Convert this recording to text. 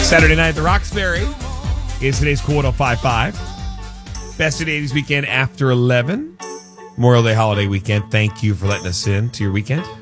Saturday night at the Roxbury is today's Cool 105.5. Best of the 80s weekend after 11. Memorial Day holiday weekend. Thank you for letting us in to your weekend.